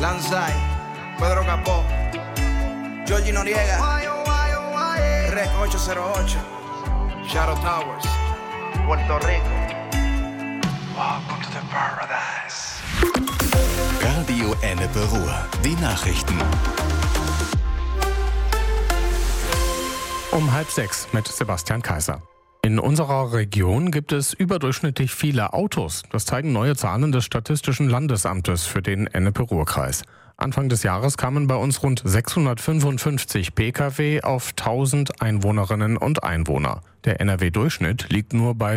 Lanzai, Pedro Capó, Georgie Noriega, Rec 808, Shadow Towers, Puerto Rico. Welcome to the paradise. Radio Ennepe Ruhr. Die Nachrichten. Um 5:30 mit Sebastian Kaiser. In unserer Region gibt es überdurchschnittlich viele Autos. Das zeigen neue Zahlen des Statistischen Landesamtes für den Ennepe-Ruhr-Kreis. Anfang des Jahres kamen bei uns rund 655 Pkw auf 1000 Einwohnerinnen und Einwohner. Der NRW-Durchschnitt liegt nur bei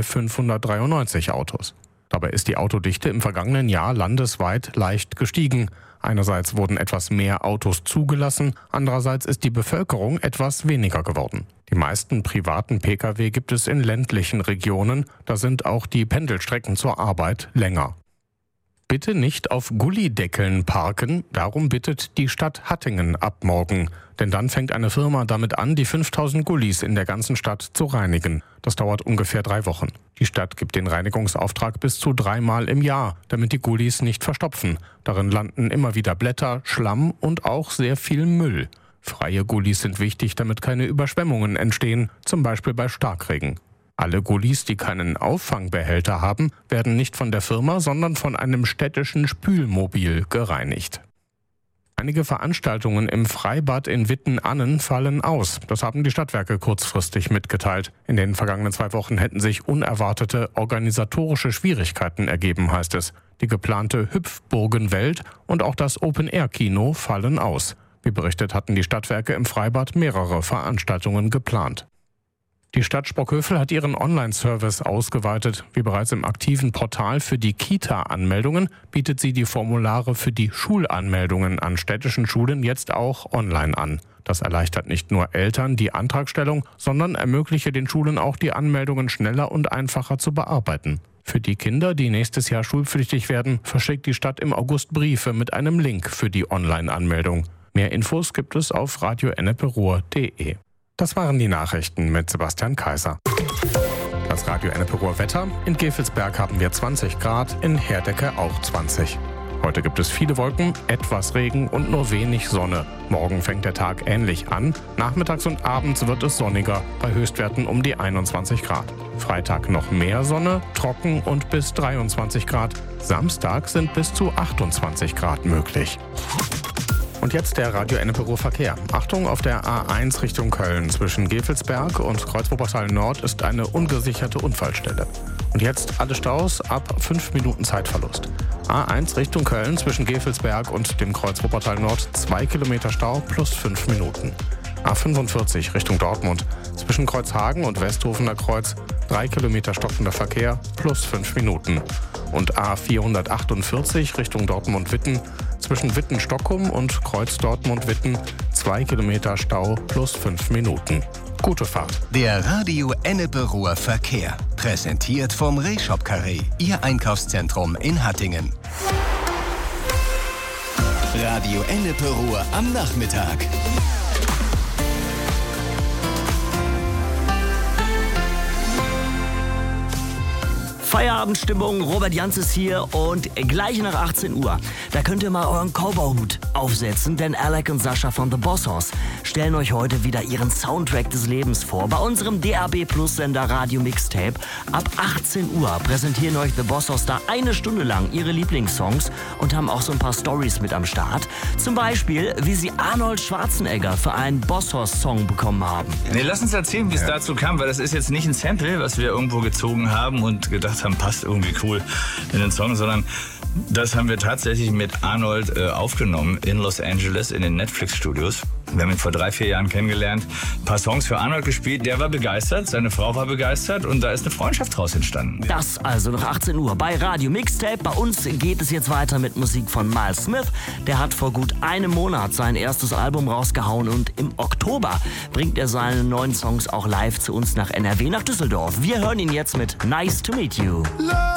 593 Autos. Dabei ist die Autodichte im vergangenen Jahr landesweit leicht gestiegen. Einerseits wurden etwas mehr Autos zugelassen, andererseits ist die Bevölkerung etwas weniger geworden. Die meisten privaten Pkw gibt es in ländlichen Regionen, da sind auch die Pendelstrecken zur Arbeit länger. Bitte nicht auf Gullideckeln parken, darum bittet die Stadt Hattingen ab morgen. Denn dann fängt eine Firma damit an, die 5000 Gullis in der ganzen Stadt zu reinigen. Das dauert ungefähr 3 Wochen. Die Stadt gibt den Reinigungsauftrag bis zu 3-mal im Jahr, damit die Gullis nicht verstopfen. Darin landen immer wieder Blätter, Schlamm und auch sehr viel Müll. Freie Gullis sind wichtig, damit keine Überschwemmungen entstehen, zum Beispiel bei Starkregen. Alle Gullis, die keinen Auffangbehälter haben, werden nicht von der Firma, sondern von einem städtischen Spülmobil gereinigt. Einige Veranstaltungen im Freibad in Witten-Annen fallen aus. Das haben die Stadtwerke kurzfristig mitgeteilt. In den vergangenen 2 Wochen hätten sich unerwartete organisatorische Schwierigkeiten ergeben, heißt es. Die geplante Hüpfburgenwelt und auch das Open-Air-Kino fallen aus. Wie berichtet, hatten die Stadtwerke im Freibad mehrere Veranstaltungen geplant. Die Stadt Sprockhövel hat ihren Online-Service ausgeweitet. Wie bereits im aktiven Portal für die Kita-Anmeldungen bietet sie die Formulare für die Schulanmeldungen an städtischen Schulen jetzt auch online an. Das erleichtert nicht nur Eltern die Antragstellung, sondern ermögliche den Schulen auch die Anmeldungen schneller und einfacher zu bearbeiten. Für die Kinder, die nächstes Jahr schulpflichtig werden, verschickt die Stadt im August Briefe mit einem Link für die Online-Anmeldung. Mehr Infos gibt es auf radioenneperuhr.de. Das waren die Nachrichten mit Sebastian Kaiser. Das Radio Ennepe Ruhr Wetter. In Gevelsberg haben wir 20 Grad, in Herdecke auch 20. Heute gibt es viele Wolken, etwas Regen und nur wenig Sonne. Morgen fängt der Tag ähnlich an. Nachmittags und abends wird es sonniger, bei Höchstwerten um die 21 Grad. Freitag noch mehr Sonne, trocken und bis 23 Grad. Samstag sind bis zu 28 Grad möglich. Und jetzt der Radio Ennepe Ruhr Verkehr. Achtung, auf der A1 Richtung Köln zwischen Gevelsberg und Kreuz-Wuppertal Nord ist eine ungesicherte Unfallstelle. Und jetzt alle Staus ab 5 Minuten Zeitverlust. A1 Richtung Köln zwischen Gevelsberg und dem Kreuz-Wuppertal Nord 2 Kilometer Stau plus 5 Minuten. A45 Richtung Dortmund zwischen Kreuzhagen und Westhofener Kreuz 3 Kilometer stockender Verkehr plus 5 Minuten. Und A448 Richtung Dortmund-Witten zwischen Witten-Stockholm und Kreuz Dortmund-Witten 2 Kilometer Stau plus 5 Minuten. Gute Fahrt. Der Radio Ennepe Ruhr Verkehr. Präsentiert vom Reshop Carré, Ihr Einkaufszentrum in Hattingen. Radio Ennepe Ruhr am Nachmittag. Feierabendstimmung, Robert Jans ist hier und gleich nach 18 Uhr, da könnt ihr mal euren Cowboy-Hut aufsetzen, denn Alec und Sascha von The Boss Hoss stellen euch heute wieder ihren Soundtrack des Lebens vor. Bei unserem DAB Plus Sender Radio Mixtape ab 18 Uhr präsentieren euch The Boss Hoss da 1 Stunde lang ihre Lieblingssongs und haben auch so ein paar Stories mit am Start. Zum Beispiel, wie sie Arnold Schwarzenegger für einen Boss Hoss Song bekommen haben. Nee, lass uns erzählen, wie es dazu kam, weil das ist jetzt nicht ein Sample, was wir irgendwo gezogen haben und gedacht haben, passt irgendwie cool in den Song, sondern das haben wir tatsächlich mit Arnold aufgenommen in Los Angeles in den Netflix-Studios. Wir haben ihn vor 3-4 Jahren kennengelernt, ein paar Songs für Arnold gespielt, der war begeistert, seine Frau war begeistert und da ist eine Freundschaft draus entstanden. Das also nach 18 Uhr bei Radio Mixtape. Bei uns geht es jetzt weiter mit Musik von Miles Smith. Der hat vor gut einem Monat sein erstes Album rausgehauen und im Oktober bringt er seine neuen Songs auch live zu uns nach NRW, nach Düsseldorf. Wir hören ihn jetzt mit Nice to Meet You.